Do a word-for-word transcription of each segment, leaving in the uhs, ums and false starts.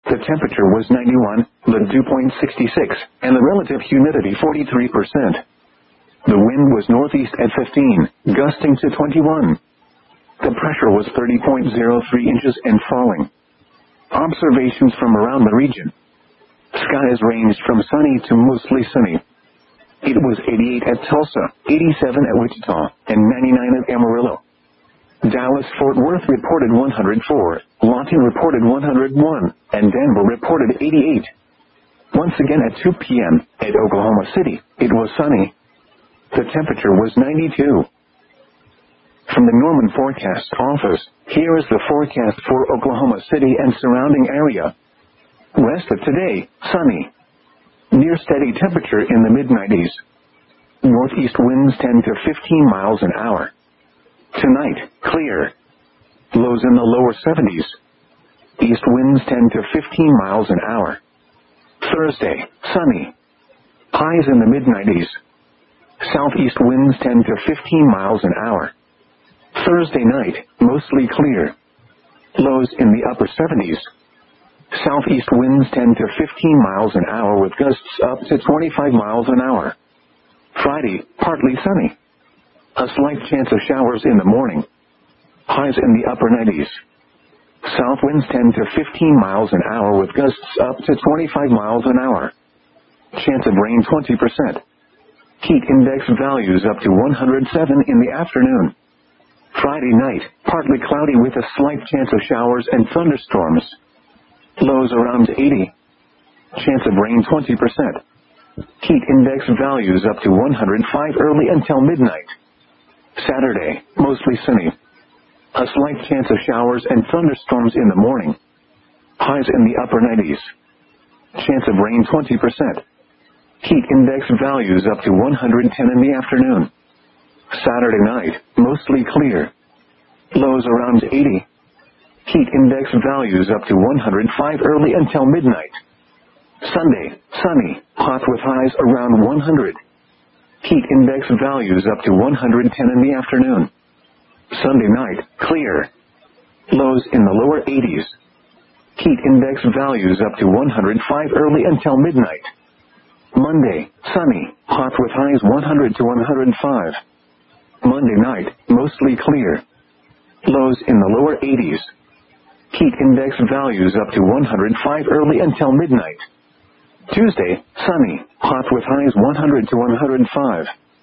The temperature was ninety-one, the dew point sixty-six, and the relative humidity forty-three percent. The wind was northeast at fifteen, gusting to twenty-one. The pressure was thirty point zero three inches and falling. Observations from around the region. Skies ranged from sunny to mostly sunny. It was eighty-eight at Tulsa, eighty-seven at Wichita, and ninety-nine at Amarillo. Dallas-Fort Worth reported one hundred four, Lawton reported one hundred one, and Denver reported eighty-eight. Once again at two p m, at Oklahoma City, it was sunny. The temperature was ninety-two. From the Norman Forecast Office, here is the forecast for Oklahoma City and surrounding area. West of today, sunny. Near steady temperature in the mid nineties. Northeast winds ten to fifteen miles an hour. Tonight, clear. Lows in the lower seventies. East winds ten to fifteen miles an hour. Thursday, sunny. Highs in the mid nineties. Southeast winds ten to fifteen miles an hour. Thursday night, mostly clear. Lows in the upper seventies. Southeast winds ten to fifteen miles an hour with gusts up to twenty-five miles an hour. Friday, partly sunny. A slight chance of showers in the morning. Highs in the upper nineties. South winds ten to fifteen miles an hour with gusts up to twenty-five miles an hour. Chance of rain twenty percent. Heat index values up to one hundred seven in the afternoon. Friday night, partly cloudy with a slight chance of showers and thunderstorms. Lows around eighty. Chance of rain twenty percent. Heat index values up to one hundred five early until midnight. Saturday, mostly sunny. A slight chance of showers and thunderstorms in the morning. Highs in the upper nineties. Chance of rain twenty percent. Heat index values up to one hundred ten in the afternoon. Saturday night, mostly clear. Lows around eighty. Heat index values up to one hundred five early until midnight. Sunday, sunny, hot with highs around one hundred. Heat index values up to one hundred ten in the afternoon. Sunday night, clear. Lows in the lower eighties. Heat index values up to one hundred five early until midnight. Monday, sunny, hot with highs one hundred to one hundred five. Monday night, mostly clear. Lows in the lower eighties. Heat index values up to one hundred five early until midnight. Tuesday, sunny, hot with highs one hundred to one hundred five.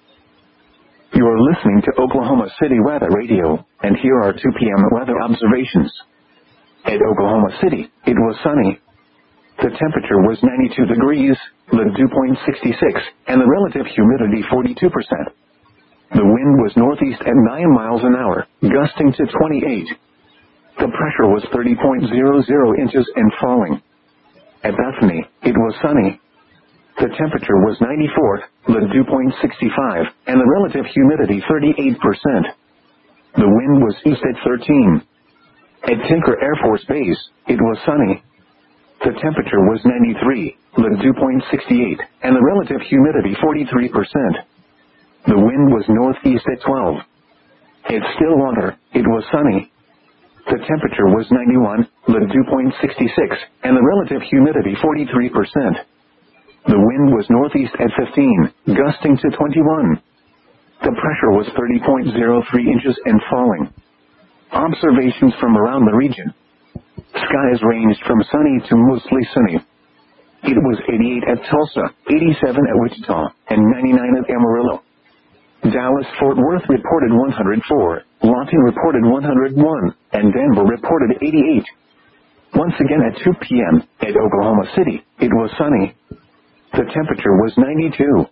You are listening to Oklahoma City Weather Radio, and here are two p m weather observations. At Oklahoma City, it was sunny. The temperature was ninety-two degrees, the dew point sixty-six, and the relative humidity forty-two percent. The wind was northeast at nine miles an hour, gusting to twenty-eight. The pressure was thirty point zero zero inches and falling. At Bethany, it was sunny. The temperature was ninety-four, the dew point sixty-five, and the relative humidity thirty-eight percent. The wind was east at thirteen. At Tinker Air Force Base, it was sunny. The temperature was ninety-three, the dew point sixty-eight, and the relative humidity forty-three percent. The wind was northeast at twelve. At Stillwater, it was sunny. The temperature was ninety-one, the dew point sixty-six, and the relative humidity forty-three percent. The wind was northeast at fifteen, gusting to twenty-one. The pressure was thirty point zero three inches and falling. Observations from around the region. Skies ranged from sunny to mostly sunny. It was eighty-eight at Tulsa, eighty-seven at Wichita, and ninety-nine at Amarillo. Dallas-Fort Worth reported one hundred four, Lawton reported one hundred one, and Denver reported eighty-eight. Once again at two p m, at Oklahoma City, it was sunny. The temperature was ninety-two.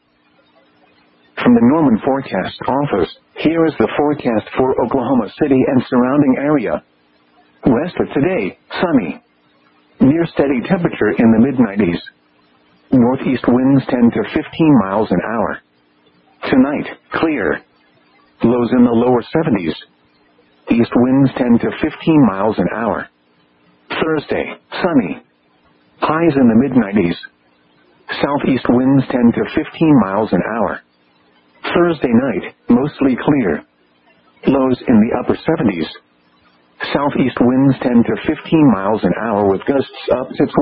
From the Norman Forecast Office, here is the forecast for Oklahoma City and surrounding area. West of today, sunny. Near steady temperature in the mid nineties. Northeast winds ten to fifteen miles an hour. Tonight, clear. Lows in the lower seventies. East winds ten to fifteen miles an hour. Thursday, sunny. Highs in the mid nineties. Southeast winds ten to fifteen miles an hour. Thursday night, mostly clear. Lows in the upper seventies. Southeast winds ten to fifteen miles an hour with gusts up to twenty.